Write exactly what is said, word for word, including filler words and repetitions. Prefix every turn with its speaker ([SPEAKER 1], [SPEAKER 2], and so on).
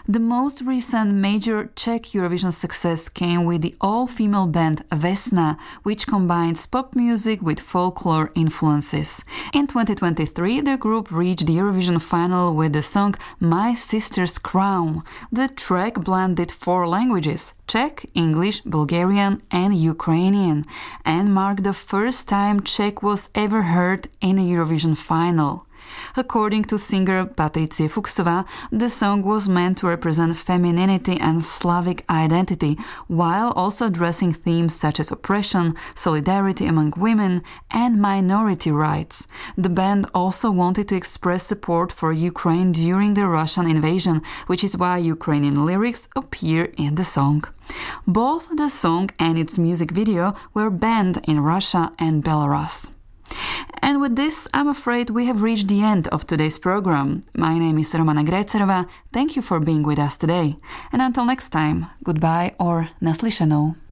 [SPEAKER 1] The most recent major Czech Eurovision success came with the all-female band Vesna, which combines pop music with folklore influences. In twenty twenty-three, the group reached the Eurovision final with the song My Sister's Crown. The track blended four languages, Czech, English, Bulgarian and Ukrainian, and marked the first time Czech was ever heard in a Eurovision final. According to singer Patricie Fuchsová, the song was meant to represent femininity and Slavic identity, while also addressing themes such as oppression, solidarity among women, and minority rights. The band also wanted to express support for Ukraine during the Russian invasion, which is why Ukrainian lyrics appear in the song. Both the song and its music video were banned in Russia and Belarus. And with this, I'm afraid we have reached the end of today's program. My name is Romana Grécerová. Thank you for being with us today. And until next time, goodbye or naslyšenou.